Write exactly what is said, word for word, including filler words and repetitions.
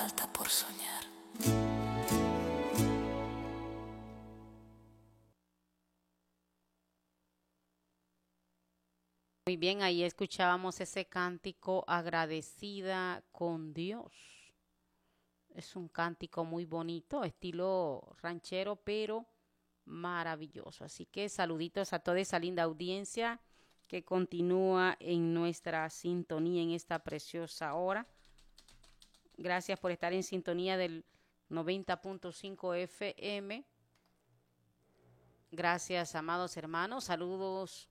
falta por soñar. Muy bien, ahí escuchábamos ese cántico agradecida con Dios. Es un cántico muy bonito, estilo ranchero, pero maravilloso. Así que saluditos a toda esa linda audiencia que continúa en nuestra sintonía en esta preciosa hora. Gracias por estar en sintonía del noventa punto cinco F M. Gracias, amados hermanos. Saludos